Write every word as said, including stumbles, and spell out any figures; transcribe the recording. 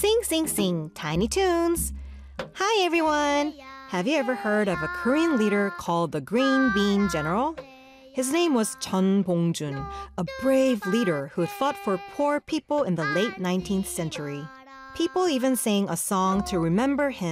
Sing, sing, sing, Tiny Toons. Hi, everyone. Have you ever heard of a Korean leader called the Green Bean General? His name was Chun Bong-jun, a brave leader who fought for poor people in the late nineteenth century. People even sang a song to remember him